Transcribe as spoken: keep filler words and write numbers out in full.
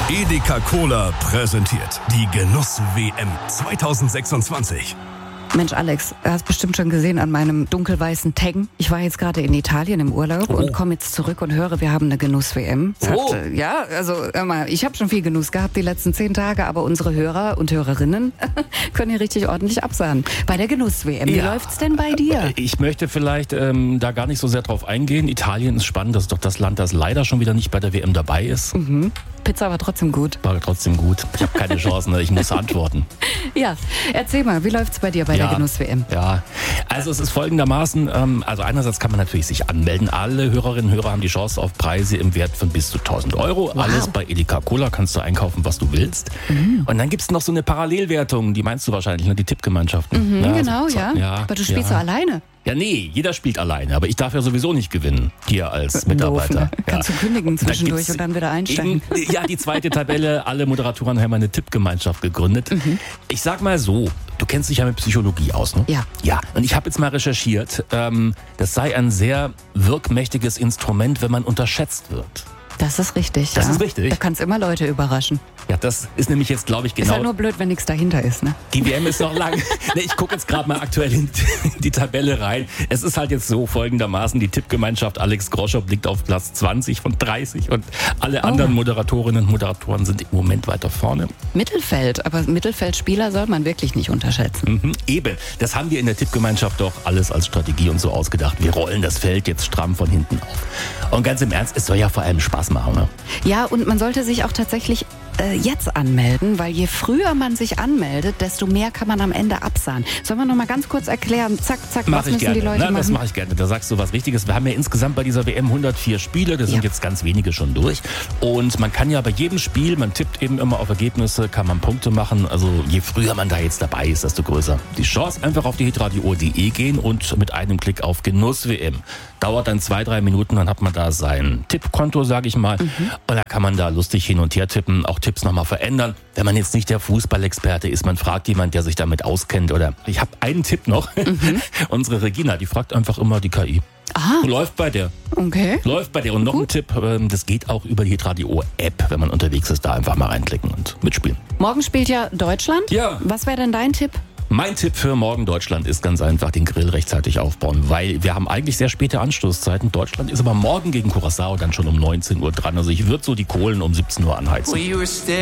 Edeka Cola präsentiert die Genuss-W M zwanzig sechsundzwanzig. Mensch, Alex, du hast bestimmt schon gesehen an meinem dunkelweißen Taggen. Ich war jetzt gerade in Italien im Urlaub oh. und komme jetzt zurück und höre, wir haben eine Genuss-W M. Oh. Hat, ja, also mal, ich habe schon viel Genuss gehabt die letzten zehn Tage, aber unsere Hörer und Hörerinnen können hier richtig ordentlich absahen. Bei der Genuss-W M, wie ja. läuft's denn bei dir? Ich möchte vielleicht ähm, da gar nicht so sehr drauf eingehen. Italien ist spannend, das ist doch das Land, das leider schon wieder nicht bei der W M dabei ist. Mhm. Pizza war trotzdem gut. War trotzdem gut. Ich habe keine Chance, ne? Ich muss antworten. Ja, erzähl mal, wie läuft's bei dir bei ja, der Genuss-W M? Ja, also es ist folgendermaßen, ähm, also einerseits kann man natürlich sich anmelden. Alle Hörerinnen und Hörer haben die Chance auf Preise im Wert von bis zu tausend Euro. Wow. Alles bei Edeka Cola, kannst du einkaufen, was du willst. Mhm. Und dann gibt's noch so eine Parallelwertung, die meinst du wahrscheinlich, ne? Die Tippgemeinschaften. Mhm, ja, genau, so, ja. ja. Aber du spielst ja. so alleine. Ja, nee, jeder spielt alleine, aber ich darf ja sowieso nicht gewinnen, hier als Mitarbeiter. Doof, ne? Ja. Kannst du kündigen zwischendurch dann und dann wieder einsteigen. Eben, ja, die zweite Tabelle, alle Moderatoren haben eine Tippgemeinschaft gegründet. Mhm. Ich sag mal so, du kennst dich ja mit Psychologie aus, ne? Ja. Ja, und ich habe jetzt mal recherchiert, ähm, das sei ein sehr wirkmächtiges Instrument, wenn man unterschätzt wird. Das ist richtig, Das ja. ist richtig. Da kannst immer Leute überraschen. Ja, das ist nämlich jetzt, glaube ich, genau... Ist halt nur blöd, wenn nichts dahinter ist, ne? Die W M ist noch lang. Nee, ich gucke jetzt gerade mal aktuell in die Tabelle rein. Es ist halt jetzt so folgendermaßen, die Tippgemeinschaft Alex Groschow liegt auf Platz zwanzig von dreißig und alle anderen oh. Moderatorinnen und Moderatoren sind im Moment weiter vorne. Mittelfeld, aber Mittelfeldspieler soll man wirklich nicht unterschätzen. Mhm, eben, das haben wir in der Tippgemeinschaft doch alles als Strategie und so ausgedacht. Wir rollen das Feld jetzt stramm von hinten auf. Und ganz im Ernst, es soll ja vor allem Spaß machen, ne? Ja, und man sollte sich auch tatsächlich äh, jetzt anmelden, weil je früher man sich anmeldet, desto mehr kann man am Ende absahen. Sollen wir noch mal ganz kurz erklären, zack, zack, mach was müssen gerne, die Leute ne? machen? Das mache ich gerne, da sagst du was Wichtiges. Wir haben ja insgesamt bei dieser W M hundertvier Spiele, da sind ja. jetzt ganz wenige schon durch. Und man kann ja bei jedem Spiel, man tippt eben immer auf Ergebnisse, kann man Punkte machen. Also je früher man da jetzt dabei ist, desto größer die Chance. Einfach auf die hitradio punkt de gehen und mit einem Klick auf Genuss-W M. Dauert dann zwei, drei Minuten, dann hat man da sein Tippkonto, sage ich mal. Mhm. Und da kann man da lustig hin und her tippen, auch Tipps nochmal verändern. Wenn man jetzt nicht der Fußballexperte ist, man fragt jemand, der sich damit auskennt. Oder ich habe einen Tipp noch. Mhm. Unsere Regina, die fragt einfach immer die K I. Aha. Läuft bei der. Okay. Läuft bei der. Und noch Gut. ein Tipp, das geht auch über die hitradio-App, wenn man unterwegs ist, da einfach mal reinklicken und mitspielen. Morgen spielt ja Deutschland. Ja. Was wäre denn dein Tipp? Mein Tipp für morgen Deutschland ist ganz einfach, den Grill rechtzeitig aufbauen, weil wir haben eigentlich sehr späte Anstoßzeiten. Deutschland ist aber morgen gegen Curaçao dann schon um neunzehn Uhr dran. Also ich würde so die Kohlen um siebzehn Uhr anheizen.